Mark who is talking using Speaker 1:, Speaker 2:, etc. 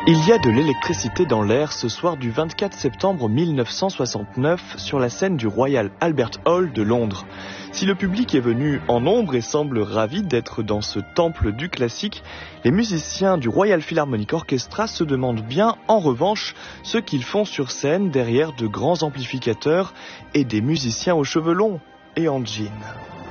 Speaker 1: Il y a de l'électricité dans l'air ce soir du 24 septembre 1969 sur la scène du Royal Albert Hall de Londres. Si le public est venu en nombre et semble ravi d'être dans ce temple du classique, les musiciens du Royal Philharmonic Orchestra se demandent bien, en revanche, ce qu'ils font sur scène derrière de grands amplificateurs et des musiciens aux cheveux longs et en jean.